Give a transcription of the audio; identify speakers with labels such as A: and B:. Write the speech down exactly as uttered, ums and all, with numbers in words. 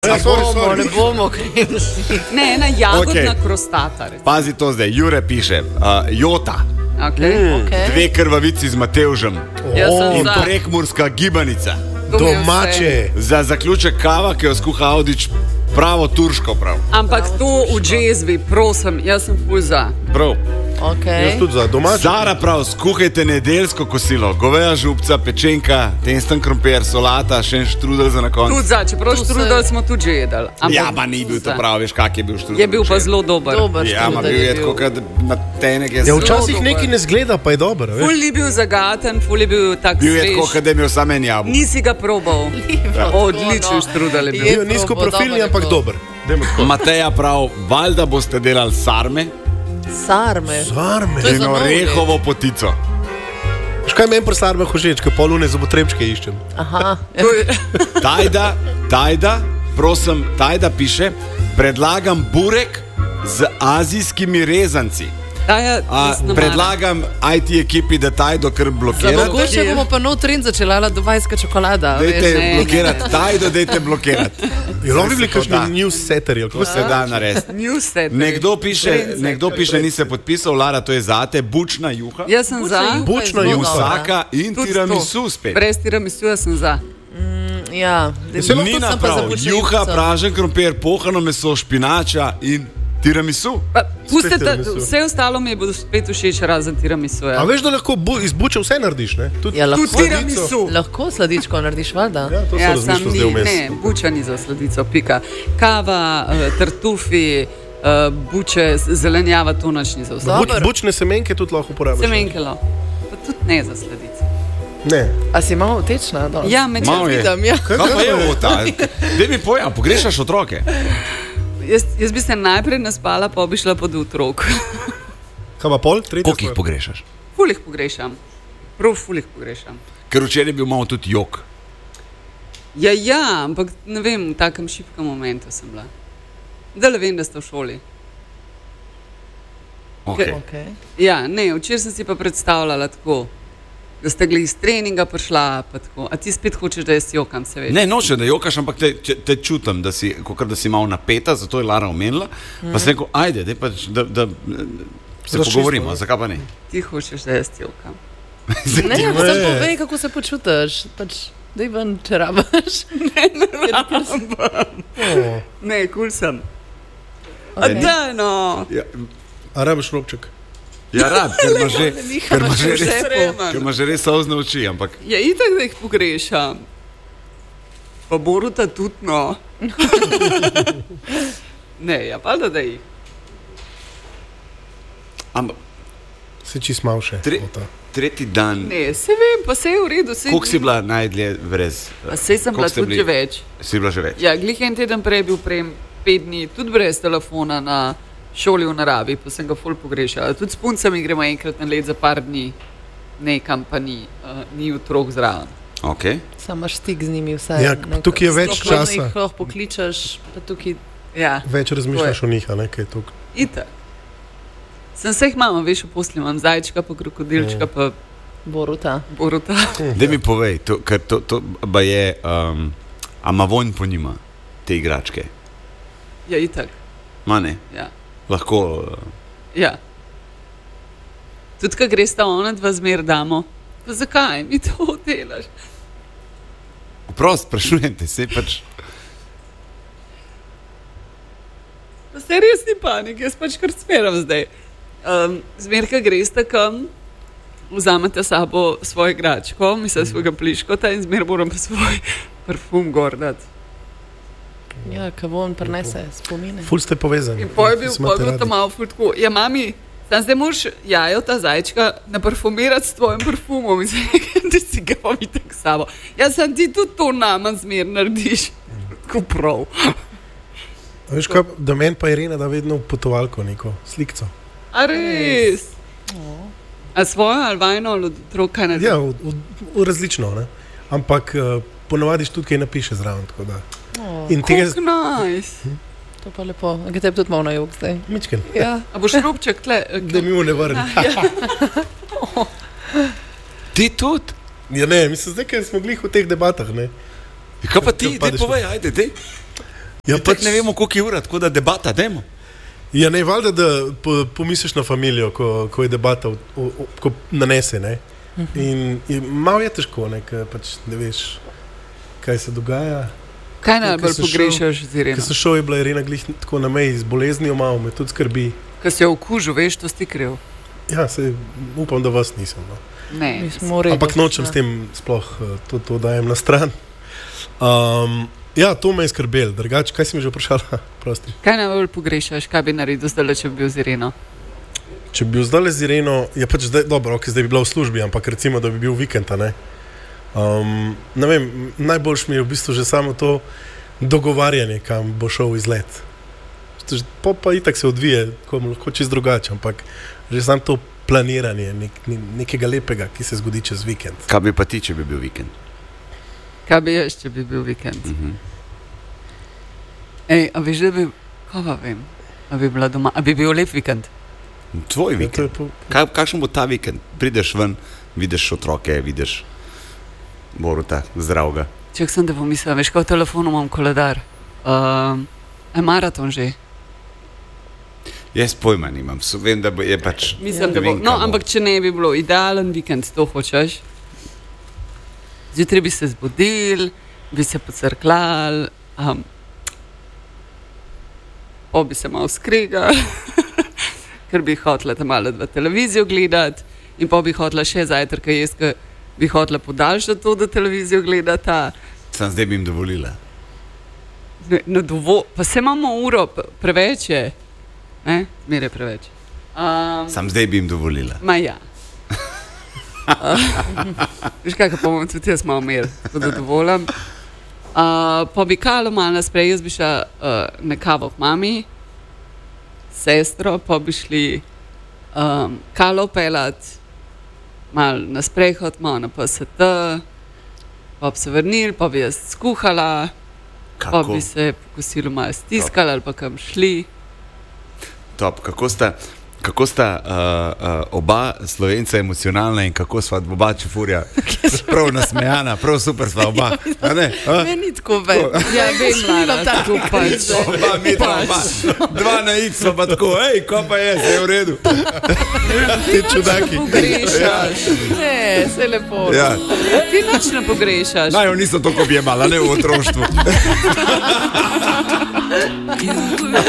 A: Ne bomo, ne bomo.
B: Ne, ena jagodna okay. krostata. Recimo.
C: Pazi to zdaj, Jure piše, uh, Jota.
B: Okay.
A: Mm. Okay.
C: Dve krvavici z Matevžem.
A: Oh.
C: In prekmurska gibanica.
D: Domače.
C: Za zaključek kava, ki jo skuha Audič, pravo turško prav.
B: Ampak to v džezvi, prosim, jaz sem ful za.
C: Prav.
A: Okay.
D: Jaz tudi za domače.
C: Zara prav, skuhajte nedeljsko kosilo. Goveja župca, pečenka, testen krompir, solata, še en štrudel za na koncu.
B: Tudi za, čeprav štrudel smo tudi že jedali.
C: Ja, pa ni bil to prav, veš, kak je bil štrudel.
B: Je bil pa zelo dober.
A: dober
C: ja, ma bil je tako, kad na tenek je
D: ja, včasih nekaj ne zgleda, pa je dobro.
B: Ful je bil zagaten, ful je bil tak
C: bil
B: svež.
C: Bil je tako, kad je imel samo en jabolko.
B: Nisi ga probal. Odličen štrudel je bil.
D: Je nizkoprofilni, ampak dober.
C: Mateja prav, valjda boste delali sarme.
A: Sarme.
D: Sarme.
C: In orehovo potico.
D: Škaj meni pri sarmah všeč, ko polune zobotrebčke iščem.
A: Aha.
C: Tajda, Tajda, prosim, Tajda piše, predlagam burek z azijskimi rezanci.
B: Taja,
C: A, predlagam I T ekipi, da Tajdo kar blokira.
A: Mogoče bomo pa nov trend začela dubajska čokolada.
C: Dajte blokirati, Tajdo dajte blokirati.
D: Je lahko bili kakšni newssetterji?
C: Kako se da narediti?
B: Newssetterji.
C: Nekdo piše, nekdo piše, ni se podpisal, Lara, to je zate, bučna juha.
B: Jaz sem za.
D: Bučna juha.
C: Musaka in
B: Tudi
C: tiramisu
B: to.
C: spet.
B: Brez tiramisu jaz sem za.
A: Mm, ja.
C: Ni naprav, juha, pražen krompir, pohano meso, špinača in tiramisu.
B: Pa, puste, ta,
D: tiramisu.
B: vse ostalo mi bo spet všeč razen tiramisu. Ja.
D: A veš, da lahko bu, iz buče vse narediš, ne? Tud,
A: Ja, lahko.
B: Tudi tiramisu.
A: Lahko sladičko narediš, valjda.
D: Ja, to
B: Ja,
D: so
B: sam
D: razmišljal
B: ni,
D: zdaj vmes.
B: ne, buča ni za sladico, pika. Kava, uh, tartufi, uh, buče, zelenjava, to nič ni za vse.
D: Buč, bučne semenke tudi lahko uporabiš.
B: Semenkelo, pa tudi ne za sladico.
D: Ne.
A: A si malo tečna? No?
B: Ja, me
C: Malo je.
A: Vidim, ja.
C: Kaj pa je ovo ta? Daj mi pojam, pogrešaš otroke?
B: Jaz, jaz bi se najprej naspala, pa bi šla pod otrok.
D: Kaj pa pol? Tretja
C: Koliko jih
D: stvar.
C: pogrešaš?
B: Ful jih pogrešam. Prav ful jih pogrešam.
C: Ker včeraj je bil malo tudi jok.
B: Ja, ja, ampak ne vem, v takem šibkem momentu sem bila. Da le vem, da ste v šoli.
C: Okay.
A: Okay.
B: Ja, ne, včeraj sem si pa predstavljala tako, da ste gli iz treninga prišla, pa tako. A ti spet hočeš, da jaz jokam, se veš?
C: Ne, noče, da jokaš, ampak te, te čutim, da si, kakor, da si malo napeta, zato je Lara omenila. Pa sem rekel, ajde, daj pač, da, da se
D: Razčisto,
C: pogovorimo,
D: ne?
C: zakaj pa ne?
B: Ti hočeš, da jaz jokam.
A: Ne, ampak samo povej, kako se počutiš. Pač, daj ven, če rabaš.
B: Ne, ne rabam.
D: Oh.
B: Ne, kul sem. A
A: Okay.
B: da, no.
C: Ja,
D: A rabiš robček?
C: ja rad, ker ima že, ker ima že,
B: Vse
C: res,
B: preman.
C: ker ima že res solzne oči, ampak
B: Ja, itak, da jih pogrešam. Pa Boruta tudi, no. Ne, ja, pa da, da jih.
C: ampak
D: Se čist mal še.
C: Tre-
D: Ota.
C: tretji dan,
B: Ne, se vem, pa se je v redu. Se...
C: koliko si bila najdlje brez?
B: Pa sej sem bila
C: koliko ste
B: tudi že več.
C: Si bila že več?
B: Ja, glih en teden prej bil prej pet dni, tudi brez telefona na šoli v naravi, pa sem ga ful pogrešala. Tudi s puncami gremo enkrat na let za par dni, nekam pa ni, uh, ni otrok zraven.
C: Okay.
A: Sam imaš stik z njimi vsaj.
D: Ja, tukaj je več
A: Sploh
D: časa.
A: jih lahko pokličeš, pa tukaj...
B: Ja,
D: Več razmišljaš o njih, a ne, kaj je tukaj.
B: itak. Sem vseh mama, veš, v posli imam zajčka, pa krokodilčka, pa
A: Boruta.
B: Boruta.
C: Daj mi povej, to, ker to, to ba je, um, a ima vonj po njima, te igračke?
B: Ja, itak.
C: Ma ne,
B: Ja.
C: lahko, uh,
B: Ja. Tudi, ko greš ta ona dva zmer damo, pa zakaj mi to delaš?
C: prost, sprašujem te, se pač,
B: Pa se res ni panik, jaz pač kar smeram zdaj. Um, zmer, ko greš takam, vzamete sabo svojo igračko, mislim svojega pliškota in zmer moram pa svoj parfum gor dati.
A: Ja, kako on prenese spomine.
D: Ful ste povezani.
B: In poj bil,
D: Se
B: poj
D: imate
B: bil
D: radi.
B: to malo ful tako. Ja, mami, tam zdaj moraš jajo ta zajčka naparfumirati s tvojim parfumom in se da si ga pa mi tak sabo. Ja, sem ti tudi to nama zmer narediš. Tako prav.
D: A veš kaj, da meni pa Irena da vedno v potovalko neko slikco.
B: A res? A svojo ali vajno ali otrok kaj naredi?
D: Ja, v, v, v različno, ne. Ampak uh, ponovadiš tudi, kaj napiše zraven, tako da.
A: Oh,
D: In tega,
B: Kako nice.
A: to pa lepo. A ga tebi tudi malo na jug zdaj.
D: mičken,
A: Ja.
B: A boš robček tle?
D: da mi mu ne vrne.
C: ti tudi?
D: Ja ne, mislim, zdaj, ker smo glih v teh debatah, ne.
C: Kaj pa ti,
D: Kaj
C: daj
D: padeš v-
C: povej, ajde, daj.
D: Ja,
C: pač ne vemo, koliko je ura, tako da debata, dajmo.
D: Ja, ne, valjda, da po, pomisliš na familijo, ko, ko je debata, v, v, ko nanese, ne. In, in malo je težko, ne, ker pač ne veš, kaj se dogaja.
B: Kaj najbolj pogrešaš z Ireno?
D: Ko sem šel, je bila Irena glih tako na meji z boleznijo, malo me tudi skrbi.
B: Ko si jo okužil, veš, to si kriv.
D: Ja, se upam, da vas nisem. No.
B: Ne,
D: ampak nočem s tem sploh to, to dajem na stran. Um, ja, to me je skrbelo. Drugače, kaj si mi že vprašala? Prosti.
B: Kaj najbolj pogrešaš, kaj bi naredil zdaj, če bi bil z Ireno?
D: Če bi bil zdaj z Ireno, je pač zdaj, dobro, ok, zdaj bi bila v službi, ampak recimo, da bi bil vikend, ne? Um, ne vem, najboljš mi je v bistvu že samo to dogovarjanje, kam bo šel izlet. Pa, pa itak se odvije, ko lahko čist drugače, ampak že samo to planiranje nek, ne, nekega lepega, ki se zgodi čez vikend.
C: Kaj bi pa ti, če bi bil vikend?
B: Kaj bi jaz, če bi bil vikend?
C: Uh-huh.
B: Ej, a veš, da bi, kaj pa vem, a bi bila doma, a bi bil lep vikend?
C: Tvoj vikend.
D: Ja, po, po...
C: Kaj, kakšen bo ta vikend? Prideš ven, vidiš otroke, vidiš Boruta, zdravga.
B: Čak sem da pomislila, veš, kaj v telefonu imam koledar. Uh, je maraton že?
C: Jaz pojma nimam, so, vem, da bo, je pač...
B: Mislim, da bo, no, ampak če ne bi bilo idealen vikend, to hočeš. Zjutraj bi se zbudil, bi se pocrklal, um, pa bi se malo skregal, ker bi hotela tam malo v televizijo gledati in pa bi hotela še zajtrka jaz, ker bi hotela podaljšati to, da televizijo gledata.
C: Sam zdaj bi jim dovolila.
B: Ne, no, dovo, pa se imamo uro, preveč je. Ne, zmeraj preveč. Um,
C: Sam zdaj bi jim dovolila.
B: Ma ja. uh, Veš kaj, pa bom tudi jaz malo mer, tako da dovolim. Uh, pa bi kalo malo nasprej, jaz bi šla uh, na kavo k mami, sestro, pa bi šli um, kalo pelat, malo na sprehod, malo na P S T, pa bi se vrnili, pa bi jaz skuhala,
C: Kako?
B: pa bi se pokosilo malo stiskali ali pa kam šli.
C: Top. Kako sta, kako sta uh, uh, oba Slovenca emocionalna in kako sva oba čefurja prav nasmejana, prav super sva oba. A ne? A?
A: Meni tako vem.
B: Ja, vem, Lara, tako pač.
C: Oba metra, oba. Dva na X pa tako, hej, ko pa je, se je v redu.
D: Ti čudaki.
B: Pogrešaš.
A: Ne, se lepo.
C: Ja.
B: Ti nič ne pogrešaš.
C: Naj, jo niso toliko objemala, ne v otroštvu.